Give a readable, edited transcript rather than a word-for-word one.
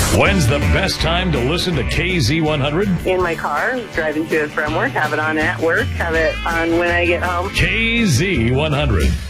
When's the best time to listen to KZ100? In my car, driving to and from work, have it on at work, have it on when I get home. KZ100.